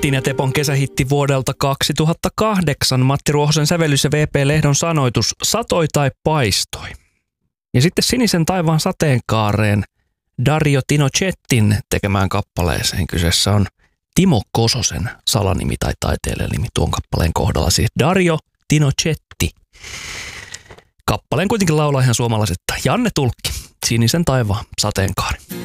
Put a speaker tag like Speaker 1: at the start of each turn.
Speaker 1: Martin ja Tepon kesähitti vuodelta 2008. Matti Ruohosen sävellys ja VP Lehdon sanoitus satoi tai paistoi. Ja sitten Sinisen taivaan sateenkaareen Dario Tinocettin tekemään kappaleeseen. Kyseessä on Timo Kososen salanimi tai taiteilijanimi tuon kappaleen kohdalla. Siis Dario Tinocetti. Kappaleen kuitenkin laulaa ihan suomalaiset Janne Tulkki, Sinisen taivaan sateenkaari.